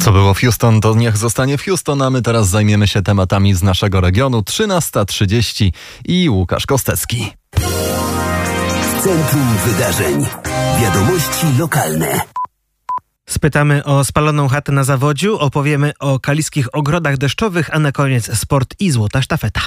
Co było w Houston, to niech zostanie w Houston, a my teraz zajmiemy się tematami z naszego regionu. 13:30 i Łukasz Kostecki. W centrum wydarzeń. Wiadomości lokalne. Spytamy o spaloną chatę na Zawodziu, opowiemy o kaliskich ogrodach deszczowych, a na koniec sport i złota sztafeta.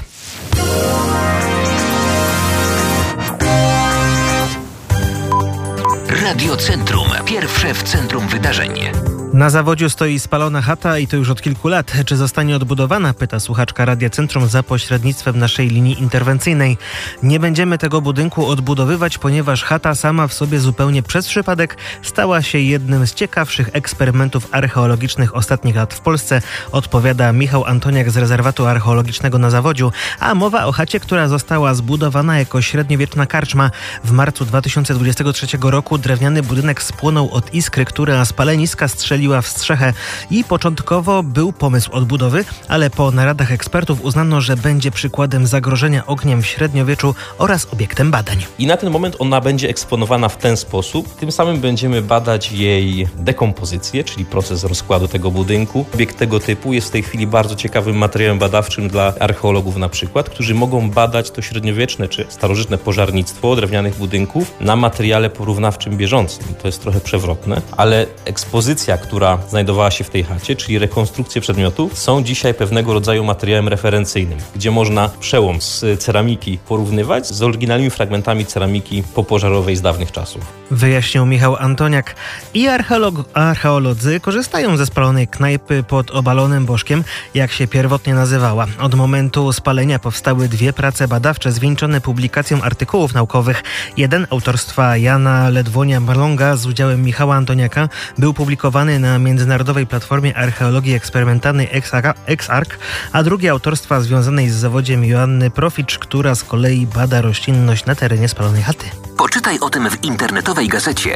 Radio Centrum. Pierwsze w centrum wydarzeń. Na Zawodziu stoi spalona chata i to już od kilku lat. Czy zostanie odbudowana? Pyta słuchaczka Radia Centrum za pośrednictwem naszej linii interwencyjnej. Nie będziemy tego budynku odbudowywać, ponieważ chata sama w sobie zupełnie przez przypadek stała się jednym z ciekawszych eksperymentów archeologicznych ostatnich lat w Polsce, odpowiada Michał Antoniak z Rezerwatu Archeologicznego na Zawodziu, a mowa o chacie, która została zbudowana jako średniowieczna karczma. W marcu 2023 roku drewniany budynek spłonął od iskry, która spaleniska strzeliła w strzechę i początkowo był pomysł odbudowy, ale po naradach ekspertów uznano, że będzie przykładem zagrożenia ogniem w średniowieczu oraz obiektem badań. I na ten moment ona będzie eksponowana w ten sposób. Tym samym będziemy badać jej dekompozycję, czyli proces rozkładu tego budynku. Obiekt tego typu jest w tej chwili bardzo ciekawym materiałem badawczym dla archeologów na przykład, którzy mogą badać to średniowieczne czy starożytne pożarnictwo drewnianych budynków na materiale porównawczym bieżącym. To jest trochę przewrotne, ale ekspozycja, która znajdowała się w tej chacie, czyli rekonstrukcje przedmiotów, są dzisiaj pewnego rodzaju materiałem referencyjnym, gdzie można przełom z ceramiki porównywać z oryginalnymi fragmentami ceramiki popożarowej z dawnych czasów. Wyjaśnił Michał Antoniak. I archeolodzy korzystają ze spalonej knajpy pod Obalonym Bożkiem, jak się pierwotnie nazywała. Od momentu spalenia powstały dwie prace badawcze zwieńczone publikacją artykułów naukowych. Jeden autorstwa Jana Ledwonia-Marlonga z udziałem Michała Antoniaka był publikowany na Międzynarodowej Platformie Archeologii Eksperymentalnej EXARC, a drugie autorstwa związanej z Zawodziem Joanny Proficz, która z kolei bada roślinność na terenie spalonej chaty. Poczytaj o tym w internetowej gazecie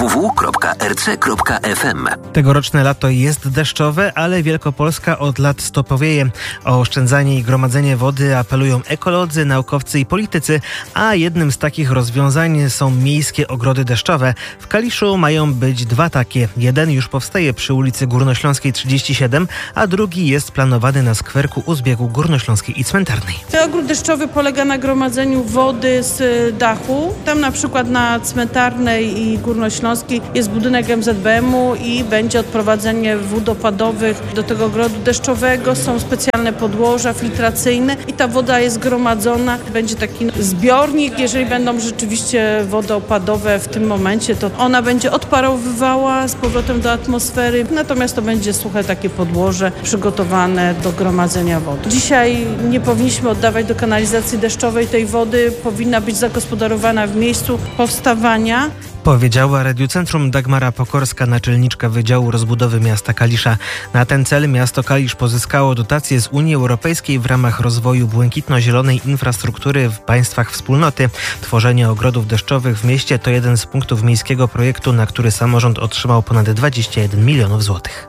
www.rc.fm. Tegoroczne lato jest deszczowe, ale Wielkopolska od lat stopowieje. O oszczędzanie i gromadzenie wody apelują ekolodzy, naukowcy i politycy, a jednym z takich rozwiązań są miejskie ogrody deszczowe. W Kaliszu mają być dwa takie. Jeden już powstaje przy ulicy Górnośląskiej 37, a drugi jest planowany na skwerku u zbiegu Górnośląskiej i Cmentarnej. Ten ogród deszczowy polega na gromadzeniu wody z dachu. Tam na przykład na Cmentarnej i Górnośląskiej jest budynek MZBM-u i będzie odprowadzenie wód opadowych do tego ogrodu deszczowego. Są specjalne podłoża filtracyjne i ta woda jest gromadzona. Będzie taki zbiornik. Jeżeli będą rzeczywiście wody opadowe w tym momencie, to ona będzie odparowywała z powrotem do atmosfery. Natomiast to będzie suche takie podłoże przygotowane do gromadzenia wody. Dzisiaj nie powinniśmy oddawać do kanalizacji deszczowej tej wody. Powinna być zagospodarowana w miejscu powstawania. Powiedziała Radiu Centrum Dagmara Pokorska, naczelniczka Wydziału Rozbudowy Miasta Kalisza. Na ten cel miasto Kalisz pozyskało dotacje z Unii Europejskiej w ramach rozwoju błękitno-zielonej infrastruktury w państwach wspólnoty. Tworzenie ogrodów deszczowych w mieście to jeden z punktów miejskiego projektu, na który samorząd otrzymał ponad 21 milionów złotych.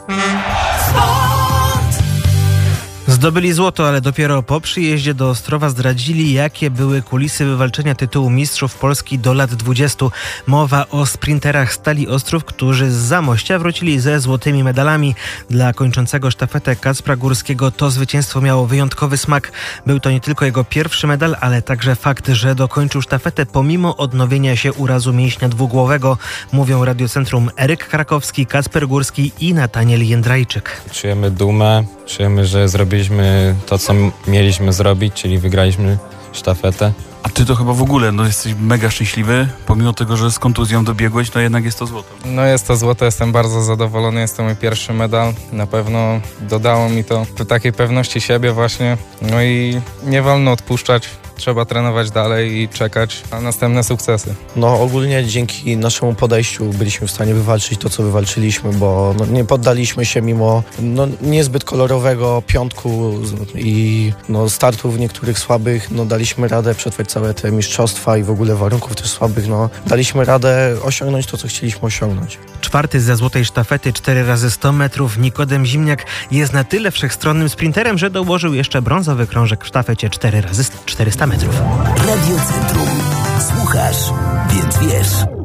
Zdobyli złoto, ale dopiero po przyjeździe do Ostrowa zdradzili, jakie były kulisy wywalczenia tytułu mistrzów Polski do lat 20. Mowa o sprinterach Stali Ostrów, którzy z Zamościa wrócili ze złotymi medalami. Dla kończącego sztafetę Kacpra Górskiego to zwycięstwo miało wyjątkowy smak. Był to nie tylko jego pierwszy medal, ale także fakt, że dokończył sztafetę pomimo odnowienia się urazu mięśnia dwugłowego. Mówią Radiocentrum Eryk Krakowski, Kacper Górski i Nataniel Jędrajczyk. Czujemy dumę, czujemy, że zrobiliśmy to, co mieliśmy zrobić, czyli wygraliśmy sztafetę. A ty to chyba w ogóle jesteś mega szczęśliwy, pomimo tego, że z kontuzją dobiegłeś, to jednak jest to złoto. No jest to złoto, jestem bardzo zadowolony, jest to mój pierwszy medal. Na pewno dodało mi to takiej pewności siebie właśnie. No i nie wolno odpuszczać. Trzeba trenować dalej i czekać na następne sukcesy. No ogólnie dzięki naszemu podejściu byliśmy w stanie wywalczyć to, co wywalczyliśmy, bo nie poddaliśmy się mimo niezbyt kolorowego piątku i startów niektórych słabych. Daliśmy radę przetrwać całe te mistrzostwa i w ogóle warunków też słabych. Daliśmy radę osiągnąć to, co chcieliśmy osiągnąć. Czwarty ze złotej sztafety 4x100 metrów Nikodem Zimniak jest na tyle wszechstronnym sprinterem, że dołożył jeszcze brązowy krążek w sztafecie 4x400 metrów. Radio Centrum. Słuchasz, więc wiesz.